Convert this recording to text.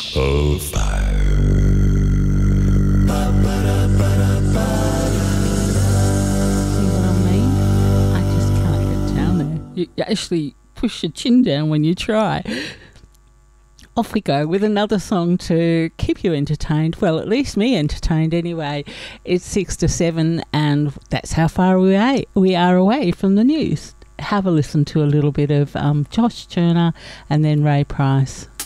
of fire. See what I mean? I just can't get down there. You actually push your chin down when you try. Off we go with another song to keep you entertained. Well, at least me entertained anyway. It's 6 to 7 and that's how far we are away from the news. Have a listen to a little bit of Josh Turner and then Ray Price.